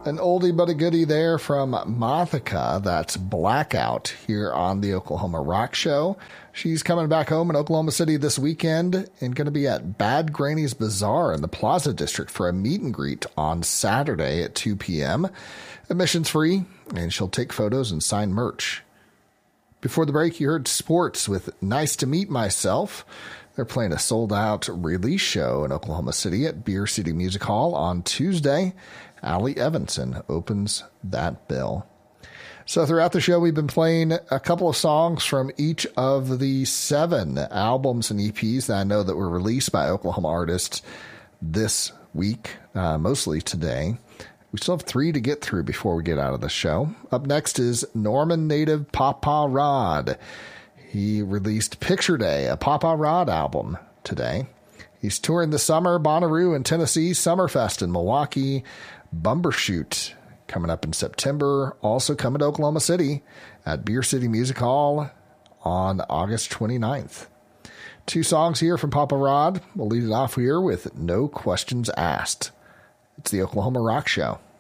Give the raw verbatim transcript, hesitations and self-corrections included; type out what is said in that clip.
An oldie but a goodie there from Mothica. That's Blackout here on the Oklahoma Rock Show. She's coming back home in Oklahoma City this weekend and going to be at Bad Granny's Bazaar in the Plaza District for a meet and greet on Saturday at two p.m. Admission's free, and she'll take photos and sign merch. Before the break, you heard sports with Nice to Meet Myself. They're playing a sold-out release show in Oklahoma City at Beer City Music Hall on Tuesday. Allie Evanson opens that bill. So throughout the show, we've been playing a couple of songs from each of the seven albums and E Ps that I know that were released by Oklahoma artists this week, uh, mostly today. We still have three to get through before we get out of the show. Up next is Norman native Papa Rod. He released Picture Day, a Papa Rod album today. He's touring this summer, Bonnaroo in Tennessee, Summerfest in Milwaukee, Bumbershoot coming up in September, also coming to Oklahoma City at Beer City Music Hall on August twenty-ninth. Two songs here from Papa Rod. We'll lead it off here with No Questions Asked. It's the Oklahoma Rock Show.